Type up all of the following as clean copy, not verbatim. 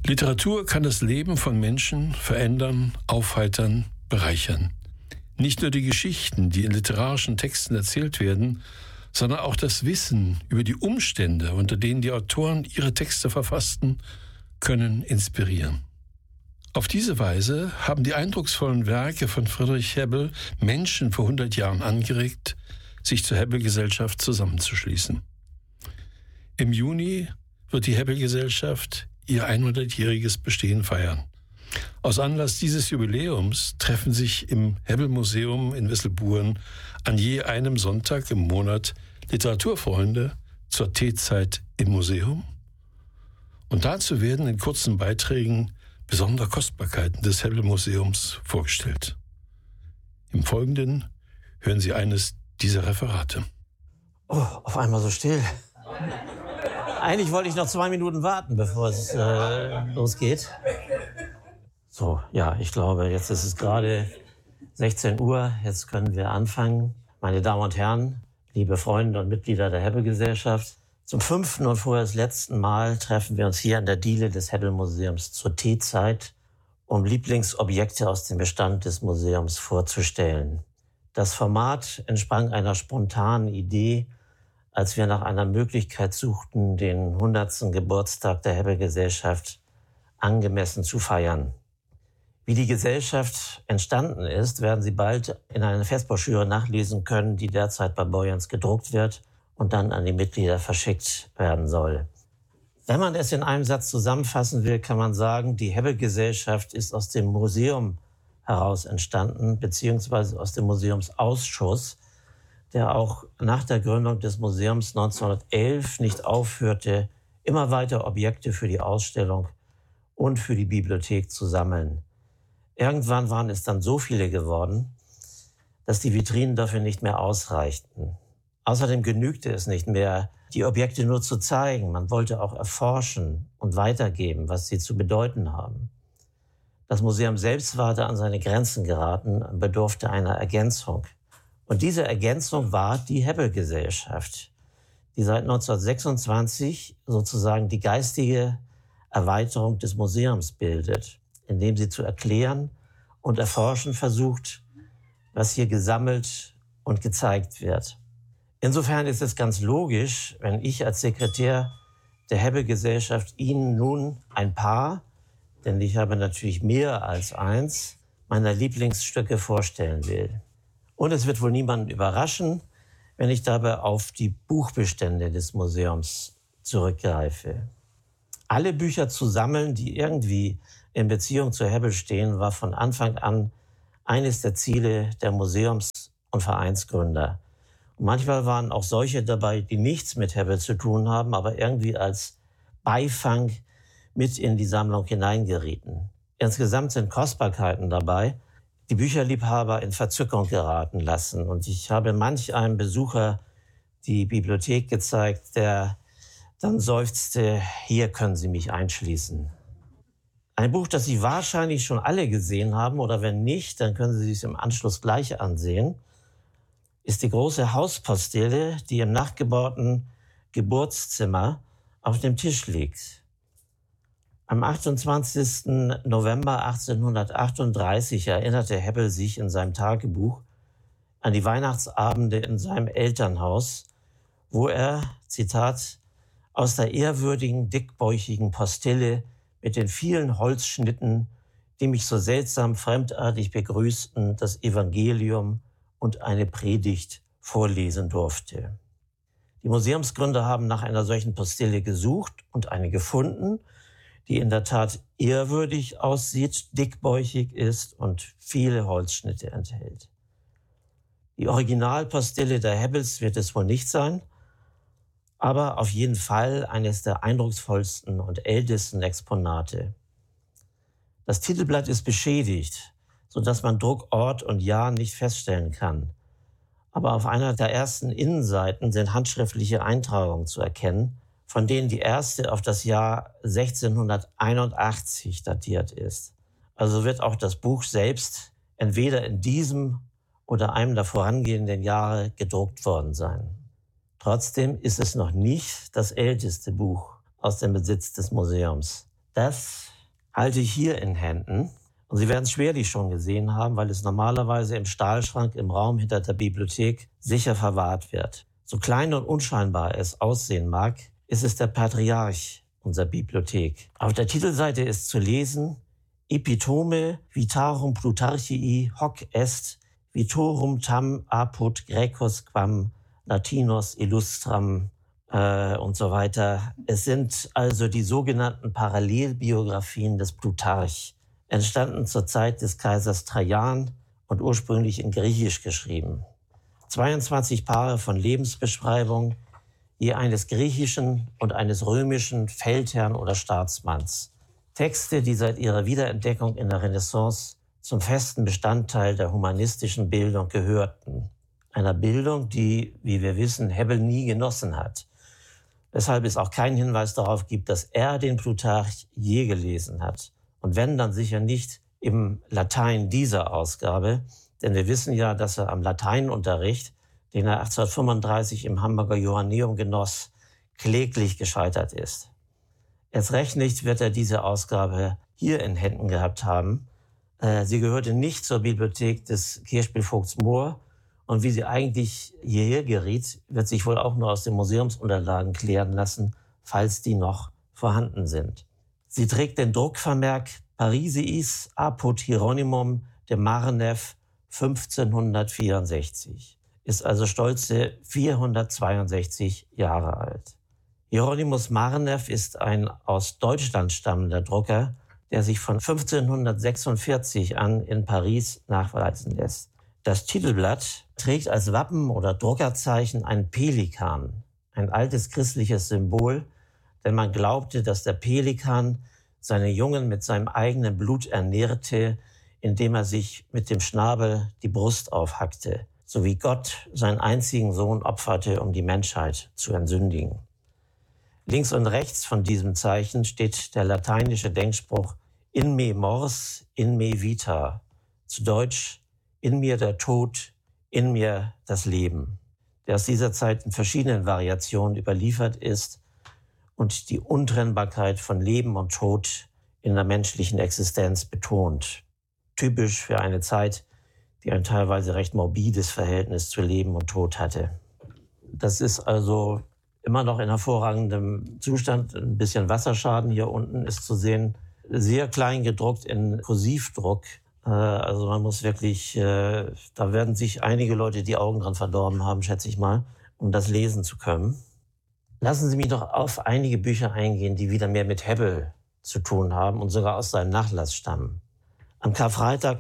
Literatur kann das Leben von Menschen verändern, aufheitern, bereichern. Nicht nur die Geschichten, die in literarischen Texten erzählt werden, sondern auch das Wissen über die Umstände, unter denen die Autoren ihre Texte verfassten, können inspirieren. Auf diese Weise haben die eindrucksvollen Werke von Friedrich Hebbel Menschen vor 100 Jahren angeregt, sich zur Hebbel-Gesellschaft zusammenzuschließen. Im Juni wird die Hebbel-Gesellschaft ihr 100-jähriges Bestehen feiern. Aus Anlass dieses Jubiläums treffen sich im Hebbel-Museum in Wesselburen an je einem Sonntag im Monat Literaturfreunde zur Teezeit im Museum. Und dazu werden in kurzen Beiträgen besondere Kostbarkeiten des Hebbel-Museums vorgestellt. Im Folgenden hören Sie eines dieser Referate. Oh, auf einmal so still. Eigentlich wollte ich noch 2 Minuten warten, bevor es losgeht. So, ja, ich glaube, jetzt ist es gerade 16 Uhr. Jetzt können wir anfangen. Meine Damen und Herren, liebe Freunde und Mitglieder der Hebbel-Gesellschaft, zum 5. und vorerst letzten Mal treffen wir uns hier an der Diele des Hebbel-Museums zur Teezeit, um Lieblingsobjekte aus dem Bestand des Museums vorzustellen. Das Format entsprang einer spontanen Idee, als wir nach einer Möglichkeit suchten, den 100. Geburtstag der Hebbel-Gesellschaft angemessen zu feiern. Wie die Gesellschaft entstanden ist, werden Sie bald in einer Festbroschüre nachlesen können, die derzeit bei Boyens gedruckt wird und dann an die Mitglieder verschickt werden soll. Wenn man es in einem Satz zusammenfassen will, kann man sagen, die Hebbel-Gesellschaft ist aus dem Museum heraus entstanden, beziehungsweise aus dem Museumsausschuss, der auch nach der Gründung des Museums 1911 nicht aufhörte, immer weiter Objekte für die Ausstellung und für die Bibliothek zu sammeln. Irgendwann waren es dann so viele geworden, dass die Vitrinen dafür nicht mehr ausreichten. Außerdem genügte es nicht mehr, die Objekte nur zu zeigen. Man wollte auch erforschen und weitergeben, was sie zu bedeuten haben. Das Museum selbst war da an seine Grenzen geraten und bedurfte einer Ergänzung. Und diese Ergänzung war die Hebbel-Gesellschaft, die seit 1926 sozusagen die geistige Erweiterung des Museums bildet, indem sie zu erklären und erforschen versucht, was hier gesammelt und gezeigt wird. Insofern ist es ganz logisch, wenn ich als Sekretär der Hebbel-Gesellschaft Ihnen nun ein paar, denn ich habe natürlich mehr als eins, meiner Lieblingsstücke vorstellen will. Und es wird wohl niemanden überraschen, wenn ich dabei auf die Buchbestände des Museums zurückgreife. Alle Bücher zu sammeln, die irgendwie in Beziehung zu Hebbel stehen, war von Anfang an eines der Ziele der Museums- und Vereinsgründer. Und manchmal waren auch solche dabei, die nichts mit Hebbel zu tun haben, aber irgendwie als Beifang mit in die Sammlung hineingerieten. Insgesamt sind Kostbarkeiten dabei, die Bücherliebhaber in Verzückung geraten lassen. Und ich habe manch einem Besucher die Bibliothek gezeigt, der dann seufzte, hier können Sie mich einschließen. Ein Buch, das Sie wahrscheinlich schon alle gesehen haben, oder wenn nicht, dann können Sie es im Anschluss gleich ansehen, ist die große Hauspostille, die im nachgebauten Geburtszimmer auf dem Tisch liegt. Am 28. November 1838 erinnerte Hebbel sich in seinem Tagebuch an die Weihnachtsabende in seinem Elternhaus, wo er, Zitat, aus der ehrwürdigen, dickbäuchigen Postille mit den vielen Holzschnitten, die mich so seltsam fremdartig begrüßten, das Evangelium und eine Predigt vorlesen durfte. Die Museumsgründer haben nach einer solchen Postille gesucht und eine gefunden, die in der Tat ehrwürdig aussieht, dickbäuchig ist und viele Holzschnitte enthält. Die Originalpostille der Hebbels wird es wohl nicht sein, aber auf jeden Fall eines der eindrucksvollsten und ältesten Exponate. Das Titelblatt ist beschädigt, sodass man Druckort und Jahr nicht feststellen kann. Aber auf einer der ersten Innenseiten sind handschriftliche Eintragungen zu erkennen, von denen die erste auf das Jahr 1681 datiert ist. Also wird auch das Buch selbst entweder in diesem oder einem der vorangehenden Jahre gedruckt worden sein. Trotzdem ist es noch nicht das älteste Buch aus dem Besitz des Museums. Das halte ich hier in Händen. Und Sie werden es schwerlich schon gesehen haben, weil es normalerweise im Stahlschrank im Raum hinter der Bibliothek sicher verwahrt wird. So klein und unscheinbar es aussehen mag, ist es der Patriarch unserer Bibliothek. Auf der Titelseite ist zu lesen: Epitome vitarum Plutarchii hoc est vitorum tam apud Graecus quam Latinos illustram und so weiter. Es sind also die sogenannten Parallelbiografien des Plutarch, entstanden zur Zeit des Kaisers Trajan und ursprünglich in Griechisch geschrieben. 22 Paare von Lebensbeschreibungen, je eines griechischen und eines römischen Feldherrn oder Staatsmanns. Texte, die seit ihrer Wiederentdeckung in der Renaissance zum festen Bestandteil der humanistischen Bildung gehörten. Einer Bildung, die, wie wir wissen, Hebbel nie genossen hat. Weshalb es auch keinen Hinweis darauf gibt, dass er den Plutarch je gelesen hat. Und wenn, dann sicher nicht im Latein dieser Ausgabe, denn wir wissen ja, dass er am Lateinunterricht, den er 1835 im Hamburger Johanneum genoss, kläglich gescheitert ist. Erst recht nicht wird er diese Ausgabe hier in Händen gehabt haben. Sie gehörte nicht zur Bibliothek des Kirchspielvogts Mohr, und wie sie eigentlich hierher geriet, wird sich wohl auch nur aus den Museumsunterlagen klären lassen, falls die noch vorhanden sind. Sie trägt den Druckvermerk Parisiis apud Hieronymum de Marnev 1564, ist also stolze 462 Jahre alt. Hieronymus Marnev ist ein aus Deutschland stammender Drucker, der sich von 1546 an in Paris nachweisen lässt. Das Titelblatt trägt als Wappen oder Druckerzeichen einen Pelikan, ein altes christliches Symbol, denn man glaubte, dass der Pelikan seine Jungen mit seinem eigenen Blut ernährte, indem er sich mit dem Schnabel die Brust aufhackte, so wie Gott seinen einzigen Sohn opferte, um die Menschheit zu entsündigen. Links und rechts von diesem Zeichen steht der lateinische Denkspruch In me mors, in me vita, zu Deutsch: In mir der Tod, in mir das Leben, der aus dieser Zeit in verschiedenen Variationen überliefert ist und die Untrennbarkeit von Leben und Tod in der menschlichen Existenz betont. Typisch für eine Zeit, die ein teilweise recht morbides Verhältnis zu Leben und Tod hatte. Das ist also immer noch in hervorragendem Zustand. Ein bisschen Wasserschaden hier unten ist zu sehen. Sehr klein gedruckt in Kursivdruck. Also man muss wirklich, da werden sich einige Leute die Augen dran verdorben haben, schätze ich mal, um das lesen zu können. Lassen Sie mich doch auf einige Bücher eingehen, die wieder mehr mit Hebbel zu tun haben und sogar aus seinem Nachlass stammen. Am Karfreitag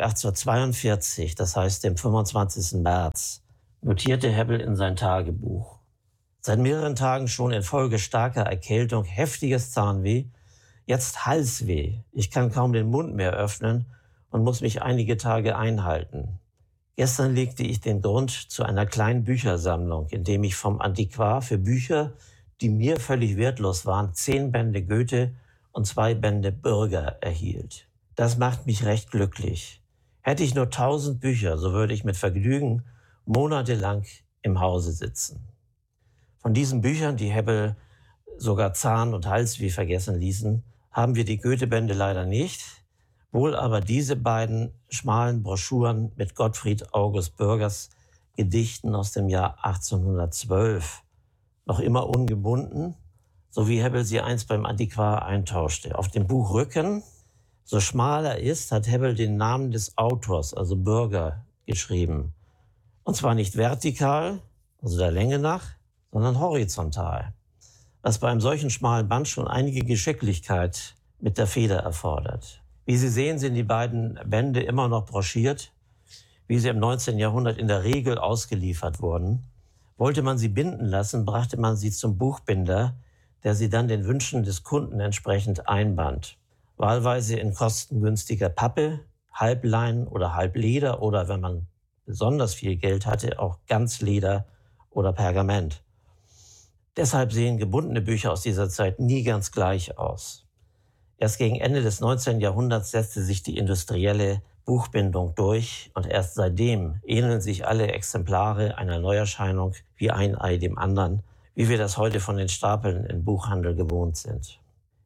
1842, das heißt dem 25. März, notierte Hebbel in sein Tagebuch: Seit mehreren Tagen schon infolge starker Erkältung heftiges Zahnweh, jetzt Halsweh. Ich kann kaum den Mund mehr öffnen und muss mich einige Tage einhalten. Gestern legte ich den Grund zu einer kleinen Büchersammlung, indem ich vom Antiquar für Bücher, die mir völlig wertlos waren, 10 Bände Goethe und 2 Bände Bürger erhielt. Das macht mich recht glücklich. Hätte ich nur 1000 Bücher, so würde ich mit Vergnügen monatelang im Hause sitzen. Von diesen Büchern, die Hebbel sogar Zahn- und Halsweh vergessen ließen, haben wir die Goethe-Bände leider nicht, wohl aber diese beiden schmalen Broschüren mit Gottfried August Bürgers Gedichten aus dem Jahr 1812, noch immer ungebunden, so wie Hebbel sie einst beim Antiquar eintauschte. Auf dem Buchrücken, so schmal er ist, hat Hebbel den Namen des Autors, also Bürger, geschrieben. Und zwar nicht vertikal, also der Länge nach, sondern horizontal, was bei einem solchen schmalen Band schon einige Geschicklichkeit mit der Feder erfordert. Wie Sie sehen, sind die beiden Bände immer noch broschiert, wie sie im 19. Jahrhundert in der Regel ausgeliefert wurden. Wollte man sie binden lassen, brachte man sie zum Buchbinder, der sie dann den Wünschen des Kunden entsprechend einband. Wahlweise in kostengünstiger Pappe, Halblein oder Halbleder oder, wenn man besonders viel Geld hatte, auch Ganzleder oder Pergament. Deshalb sehen gebundene Bücher aus dieser Zeit nie ganz gleich aus. Erst gegen Ende des 19. Jahrhunderts setzte sich die industrielle Buchbindung durch und erst seitdem ähneln sich alle Exemplare einer Neuerscheinung wie ein Ei dem anderen, wie wir das heute von den Stapeln im Buchhandel gewohnt sind.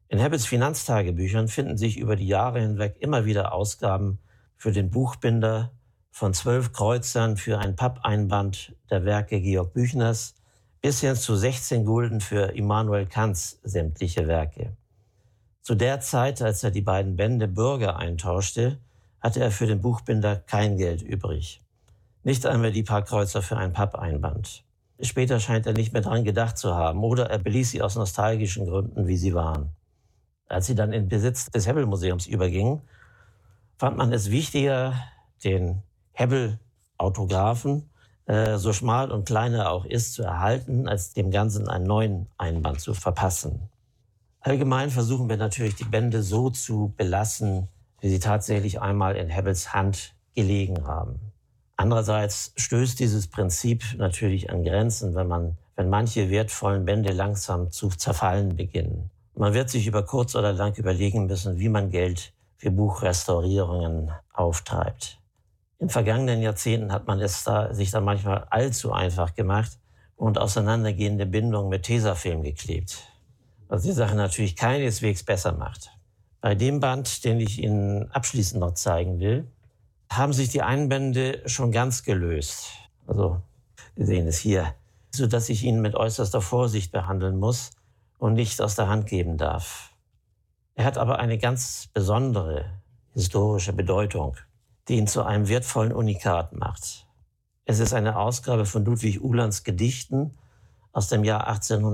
In Hebbels Finanztagebüchern finden sich über die Jahre hinweg immer wieder Ausgaben für den Buchbinder von 12 Kreuzern für ein Pappeinband der Werke Georg Büchners bis hin zu 16 Gulden für Immanuel Kants sämtliche Werke. Zu der Zeit, als er die beiden Bände Bürger eintauschte, hatte er für den Buchbinder kein Geld übrig. Nicht einmal die paar Kreuzer für ein Pappeinband. Später scheint er nicht mehr dran gedacht zu haben oder er beließ sie aus nostalgischen Gründen, wie sie waren. Als sie dann in Besitz des Hebbel-Museums übergingen, fand man es wichtiger, den Hebbel-Autographen, so schmal und klein er auch ist, zu erhalten, als dem Ganzen einen neuen Einband zu verpassen. Allgemein versuchen wir natürlich, die Bände so zu belassen, wie sie tatsächlich einmal in Hebbels Hand gelegen haben. Andererseits stößt dieses Prinzip natürlich an Grenzen, wenn manche wertvollen Bände langsam zu zerfallen beginnen. Man wird sich über kurz oder lang überlegen müssen, wie man Geld für Buchrestaurierungen auftreibt. In vergangenen Jahrzehnten hat man sich dann manchmal allzu einfach gemacht und auseinandergehende Bindungen mit Tesafilm geklebt, was die Sache natürlich keineswegs besser macht. Bei dem Band, den ich Ihnen abschließend noch zeigen will, haben sich die Einbände schon ganz gelöst. Also, Sie sehen es hier, sodass ich ihn mit äußerster Vorsicht behandeln muss und nicht aus der Hand geben darf. Er hat aber eine ganz besondere historische Bedeutung, die ihn zu einem wertvollen Unikat macht. Es ist eine Ausgabe von Ludwig Uhlands Gedichten aus dem Jahr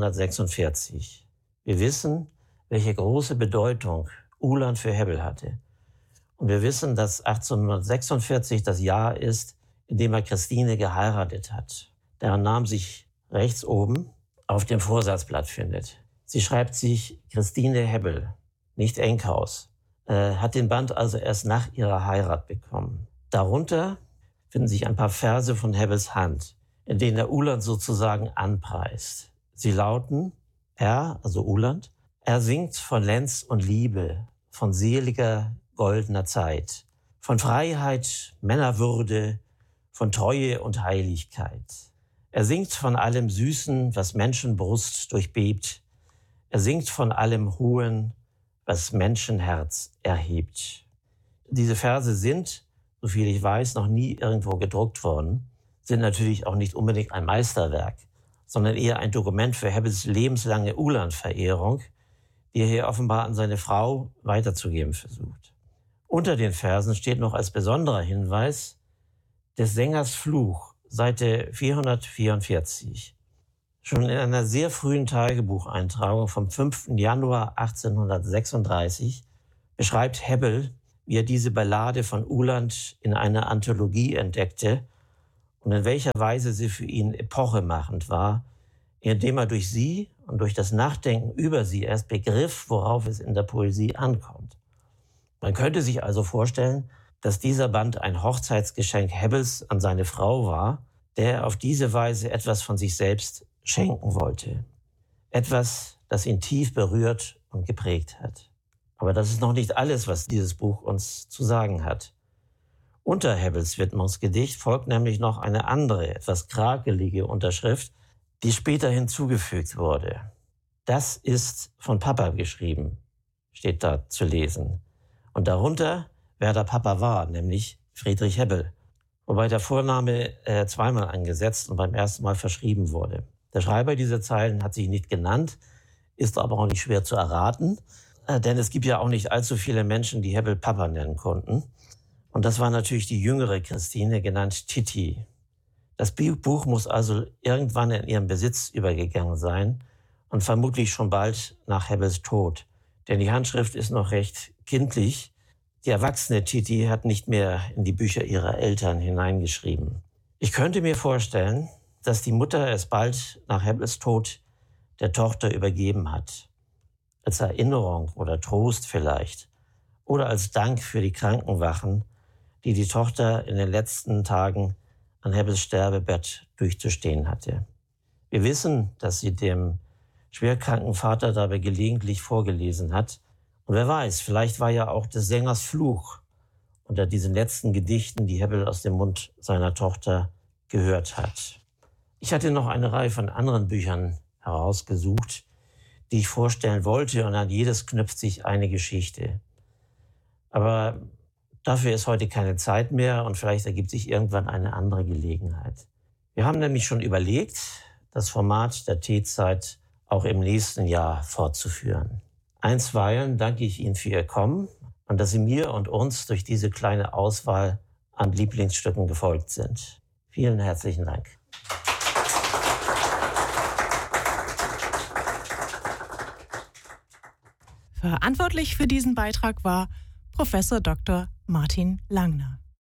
1846. Wir wissen, welche große Bedeutung Uhland für Hebbel hatte. Und wir wissen, dass 1846 das Jahr ist, in dem er Christine geheiratet hat. Deren Name sich rechts oben auf dem Vorsatzblatt findet. Sie schreibt sich Christine Hebbel, nicht Enkhaus, hat den Band also erst nach ihrer Heirat bekommen. Darunter finden sich ein paar Verse von Hebbels Hand, in denen er Uhland sozusagen anpreist. Sie lauten, also Uhland, er singt von Lenz und Liebe, von seliger, goldener Zeit, von Freiheit, Männerwürde, von Treue und Heiligkeit. Er singt von allem Süßen, was Menschenbrust durchbebt. Er singt von allem Hohen, was Menschenherz erhebt. Diese Verse sind, soviel ich weiß, noch nie irgendwo gedruckt worden, sind natürlich auch nicht unbedingt ein Meisterwerk, sondern eher ein Dokument für Hebbels lebenslange Uhland-Verehrung, die er hier offenbar an seine Frau weiterzugeben versucht. Unter den Versen steht noch als besonderer Hinweis des Sängers Fluch, Seite 444. Schon in einer sehr frühen Tagebucheintragung vom 5. Januar 1836 beschreibt Hebbel, wie er diese Ballade von Uhland in einer Anthologie entdeckte und in welcher Weise sie für ihn epochemachend war, indem er durch sie und durch das Nachdenken über sie erst begriff, worauf es in der Poesie ankommt. Man könnte sich also vorstellen, dass dieser Band ein Hochzeitsgeschenk Hebbels an seine Frau war, der er auf diese Weise etwas von sich selbst schenken wollte. Etwas, das ihn tief berührt und geprägt hat. Aber das ist noch nicht alles, was dieses Buch uns zu sagen hat. Unter Hebbels Widmungsgedicht folgt nämlich noch eine andere, etwas krakelige Unterschrift, die später hinzugefügt wurde. Das ist von Papa geschrieben, steht da zu lesen. Und darunter, wer der Papa war, nämlich Friedrich Hebbel. Wobei der Vorname zweimal angesetzt und beim ersten Mal verschrieben wurde. Der Schreiber dieser Zeilen hat sich nicht genannt, ist aber auch nicht schwer zu erraten, denn es gibt ja auch nicht allzu viele Menschen, die Hebbel Papa nennen konnten. Und das war natürlich die jüngere Christine, genannt Titti. Das Buch muss also irgendwann in ihren Besitz übergegangen sein und vermutlich schon bald nach Hebbels Tod. Denn die Handschrift ist noch recht kindlich. Die erwachsene Titti hat nicht mehr in die Bücher ihrer Eltern hineingeschrieben. Ich könnte mir vorstellen, dass die Mutter es bald nach Hebbels Tod der Tochter übergeben hat. Als Erinnerung oder Trost vielleicht. Oder als Dank für die Krankenwachen, die die Tochter in den letzten Tagen an Hebbels Sterbebett durchzustehen hatte. Wir wissen, dass sie dem schwerkranken Vater dabei gelegentlich vorgelesen hat. Und wer weiß, vielleicht war ja auch des Sängers Fluch unter diesen letzten Gedichten, die Hebbel aus dem Mund seiner Tochter gehört hat. Ich hatte noch eine Reihe von anderen Büchern herausgesucht, die ich vorstellen wollte, und an jedes knüpft sich eine Geschichte. Aber dafür ist heute keine Zeit mehr und vielleicht ergibt sich irgendwann eine andere Gelegenheit. Wir haben nämlich schon überlegt, das Format der Teezeit auch im nächsten Jahr fortzuführen. Einstweilen danke ich Ihnen für Ihr Kommen und dass Sie mir und uns durch diese kleine Auswahl an Lieblingsstücken gefolgt sind. Vielen herzlichen Dank. Verantwortlich für diesen Beitrag war Professor Dr. Martin Langner.